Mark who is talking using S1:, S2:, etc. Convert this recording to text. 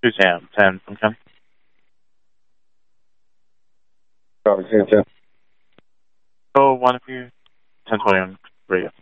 S1: Who's Sam? Sam from Ken?
S2: Robert Sam.
S1: Oh, one of you. 1020 on radio.